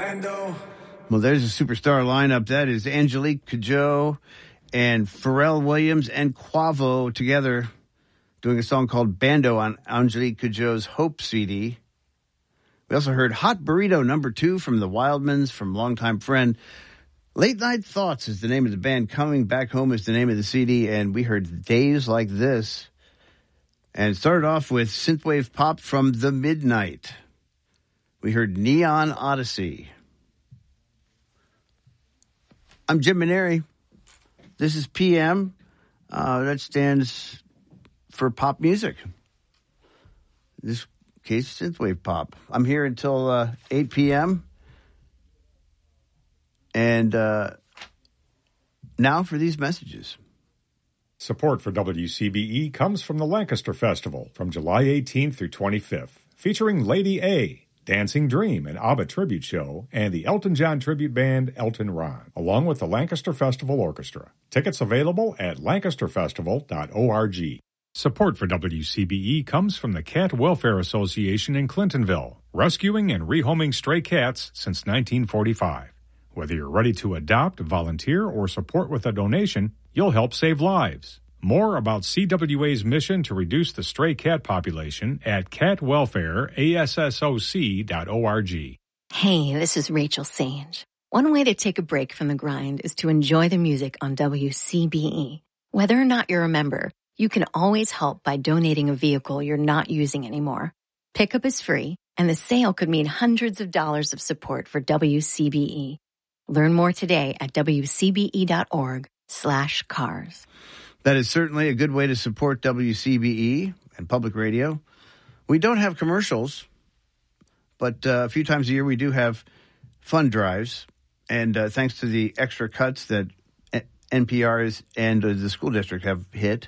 Well, there's a superstar lineup. That is Angelique Kidjo and Pharrell Williams and Quavo together doing a song called Bando on Angelique Kidjo's Hope CD. We also heard Hot Burrito #2 from the Wildmans, from longtime friend. Late Night Thoughts is the name of the band. Coming Back Home is the name of the CD. And we heard Days Like This. And started off with synthwave pop from The Midnight. We heard Neon Odyssey. I'm Jim Maneri. This is PM. That stands for pop music. In this case, synthwave pop. I'm here until 8 p.m. And now for these messages. Support for WCBE comes from the Lancaster Festival from July 18th through 25th, featuring Lady A, Dancing Dream, an ABBA tribute show, and the Elton John tribute band Elton Ron, along with the Lancaster Festival Orchestra. Tickets available at lancasterfestival.org. Support for WCBE comes from the Cat Welfare Association in Clintonville, rescuing and rehoming stray cats since 1945. Whether you're ready to adopt, volunteer, or support with a donation, you'll help save lives. More about CWA's mission to reduce the stray cat population at catwelfareassoc.org. Hey, this is Rachel Sage. One way to take a break from the grind is to enjoy the music on WCBE. Whether or not you're a member, you can always help by donating a vehicle you're not using anymore. Pickup is free, and the sale could mean hundreds of dollars of support for WCBE. Learn more today at wcbe.org/cars. That is certainly a good way to support WCBE and public radio. We don't have commercials, but a few times a year we do have fund drives. And thanks to the extra cuts that NPR and the school district have hit,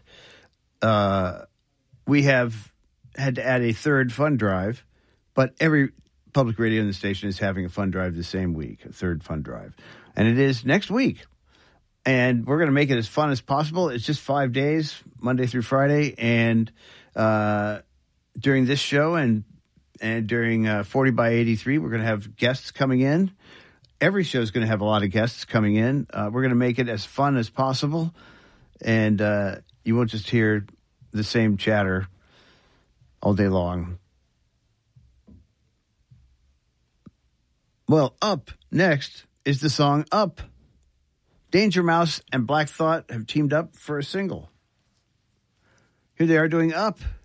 we have had to add a third fund drive. But every public radio in the station is having a fund drive the same week, a third fund drive. And it is next week. And we're going to make it as fun as possible. It's just 5 days, Monday through Friday. And during this show and during 40 by 83, we're going to have guests coming in. Every show is going to have a lot of guests coming in. We're going to make it as fun as possible. And you won't just hear the same chatter all day long. Well, up next is the song Up. Danger Mouse and Black Thought have teamed up for a single. Here they are doing Up.